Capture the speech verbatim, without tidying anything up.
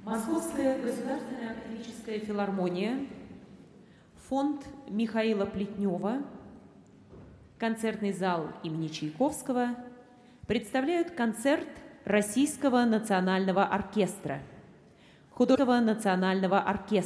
Московская государственная академическая филармония, фонд Михаила Плетнева, концертный зал имени Чайковского представляют концерт Российского национального оркестра, Художественного национального оркестра.